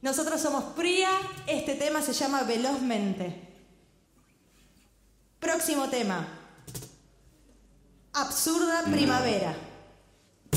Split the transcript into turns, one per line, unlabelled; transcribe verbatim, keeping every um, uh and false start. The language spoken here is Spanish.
Nosotros somos Pría, este tema se llama Velozmente. Próximo tema. Absurda primavera.